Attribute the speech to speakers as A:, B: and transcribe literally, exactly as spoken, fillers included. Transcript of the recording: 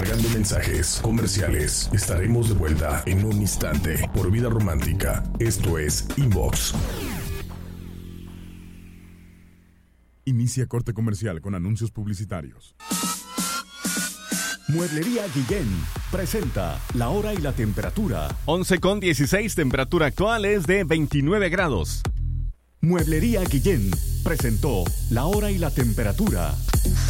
A: Cargando mensajes comerciales. Estaremos de vuelta en un instante por Vida Romántica. Esto es Inbox.
B: Inicia corte comercial con anuncios publicitarios.
C: Mueblería Guillén presenta la hora y la temperatura.
D: once con dieciséis, temperatura actual es de veintinueve grados.
C: Mueblería Guillén presentó la hora y la temperatura.